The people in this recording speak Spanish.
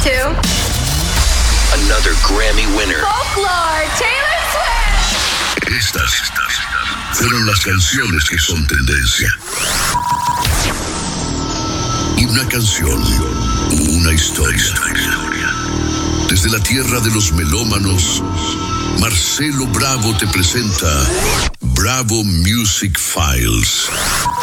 Two. Another Grammy winner. Folklore, Taylor Swift. Estas fueron las canciones que son tendencia. Y una canción, una historia. Desde la tierra de los melómanos, Marcelo Bravo te presenta Bravo Music Files.